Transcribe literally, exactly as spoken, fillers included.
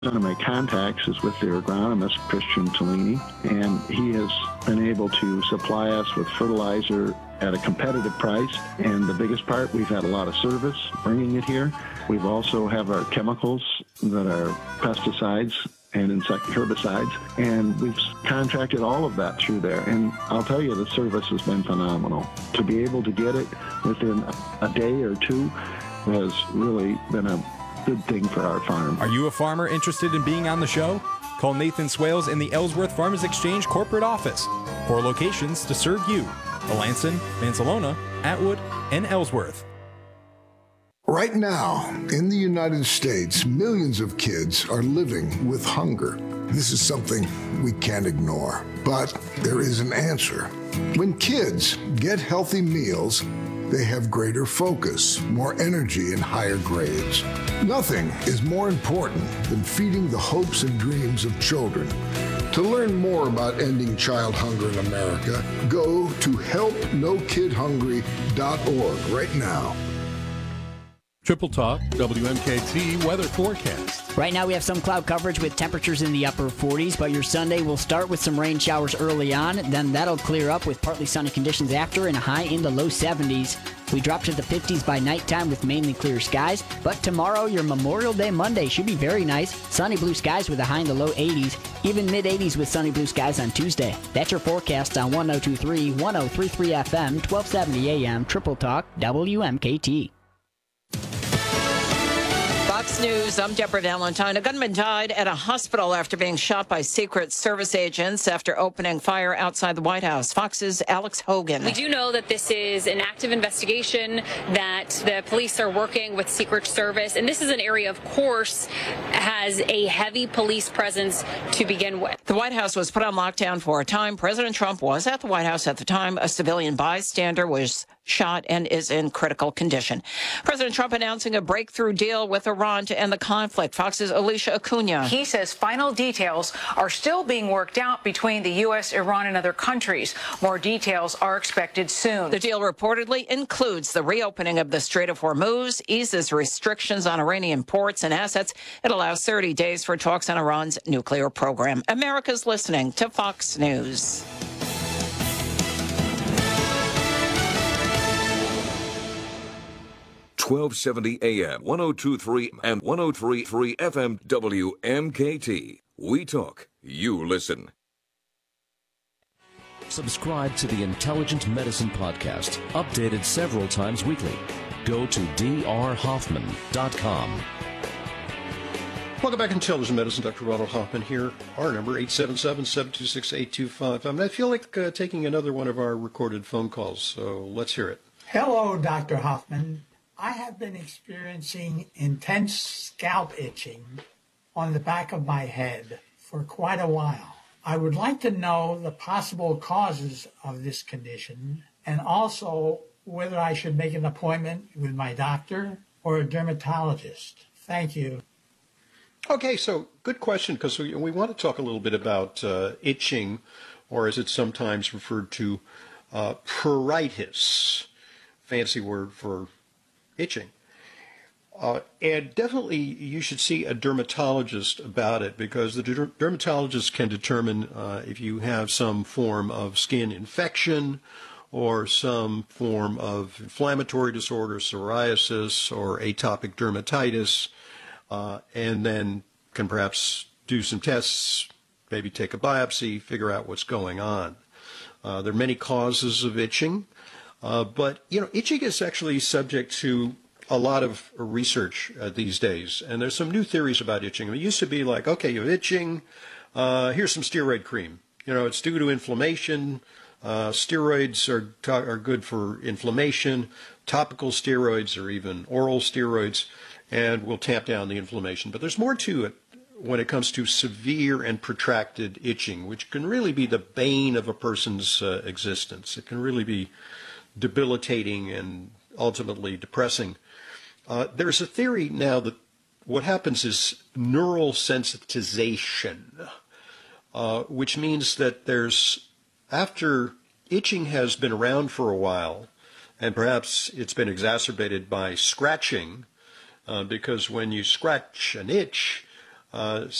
One of my contacts is with their agronomist, Christian Tellini, and he has been able to supply us with fertilizer at a competitive price. And the biggest part, we've had a lot of service bringing it here. We've also have our chemicals that are pesticides and insect herbicides, and we've contracted all of that through there. And I'll tell you, the service has been phenomenal. To be able to get it within a day or two has really been a good thing for our farm. Are you a farmer interested in being on the show? Call Nathan Swales in the Ellsworth Farmers Exchange corporate office. Four locations to serve you: Melanson, Mansalona, Atwood, and Ellsworth. Right now, in the United States, millions of kids are living with hunger. This is something we can't ignore, but there is an answer. When kids get healthy meals, they have greater focus, more energy, and higher grades. Nothing is more important than feeding the hopes and dreams of children. To learn more about ending child hunger in America, go to help no kid hungry dot org right now. Triple Talk, W M K T weather forecast. Right now we have some cloud coverage with temperatures in the upper forties, but your Sunday will start with some rain showers early on. Then that'll clear up with partly sunny conditions after and a high in the low seventies. We drop to the fifties by nighttime with mainly clear skies, but tomorrow, your Memorial Day Monday, should be very nice. Sunny blue skies with a high in the low eighties, even mid-eighties with sunny blue skies on Tuesday. That's your forecast on one oh two point three, one oh three point three F M, twelve seventy A M, Triple Talk, W M K T. Fox News, I'm Deborah Valentine. A gunman died at a hospital after being shot by Secret Service agents after opening fire outside the White House. Fox's Alex Hogan. We do know that this is an active investigation, that the police are working with Secret Service, and this is an area, of course, has a heavy police presence to begin with. The White House was put on lockdown for a time. President Trump was at the White House at the time. A civilian bystander was shot and is in critical condition. President Trump announcing a breakthrough deal with Iran to end the conflict. Fox's Alicia Acuna. He says final details are still being worked out between the U S, Iran, and other countries. More details are expected soon. The deal reportedly includes the reopening of the Strait of Hormuz, eases restrictions on Iranian ports and assets. It allows thirty days for talks on Iran's nuclear program. America's listening to Fox News. twelve seventy A M, one oh two point three and one oh three point three F M W M K T. We talk, you listen. Subscribe to the Intelligent Medicine Podcast, updated several times weekly. Go to d r hoffman dot com. Welcome back to Intelligent Medicine. Doctor Ronald Hoffman here. Our number, eight seven seven, seven two six, eight two five. I mean, I feel like uh, taking another one of our recorded phone calls, so let's hear it. Hello, Doctor Hoffman. I have been experiencing intense scalp itching on the back of my head for quite a while. I would like to know the possible causes of this condition and also whether I should make an appointment with my doctor or a dermatologist. Thank you. Okay, so good question, because we, we want to talk a little bit about uh, itching, or as it's sometimes referred to, uh, pruritus, fancy word for itching. Uh, and definitely you should see a dermatologist about it, because the der- dermatologist can determine uh, if you have some form of skin infection or some form of inflammatory disorder, psoriasis or atopic dermatitis, uh, and then can perhaps do some tests, maybe take a biopsy, figure out what's going on. Uh, there are many causes of itching. Uh, but, you know, itching is actually subject to a lot of research uh, these days. And there's some new theories about itching. It used to be like, okay, you have itching, uh, here's some steroid cream. You know, it's due to inflammation. Uh, steroids are, to- are good for inflammation. Topical steroids or even oral steroids, and will tamp down the inflammation. But there's more to it when it comes to severe and protracted itching, which can really be the bane of a person's uh, existence. It can really be debilitating and ultimately depressing. Uh, there's a theory now that what happens is neural sensitization, uh, which means that there's, after itching has been around for a while, and perhaps it's been exacerbated by scratching, uh, because when you scratch an itch, uh,